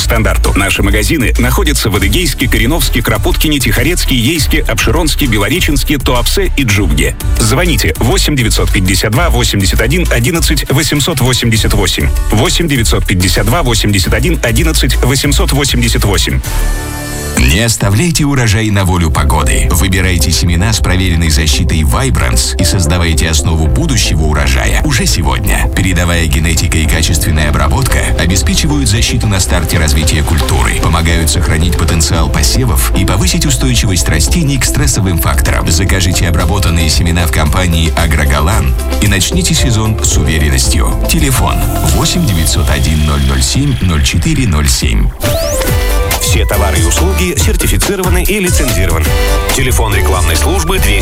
стандарту. Наши магазины находятся в Адыгейске, Кореновске, Кропоткине, Тихорецке, Ейске, Апшеронске, Белореченске, Туапсе и Джугде. Звоните 8 952 81 11 888. 8 952 81 11 888. Не оставляйте урожай на волю погоды. Выбирайте семена с проверенной защитой Vibrance и создавайте основу будущего урожая уже сегодня. Передовая генетика и качественная обработка обеспечивают защиту на старте развития культуры, помогают сохранить потенциал посевов и повысить устойчивость растений к стрессовым факторам. Закажите обработанные семена в компании «Агрогалан» и начните сезон с уверенностью. Телефон 8 901 007 0407. Все товары и услуги сертифицированы и лицензированы. Телефон рекламной службы 200.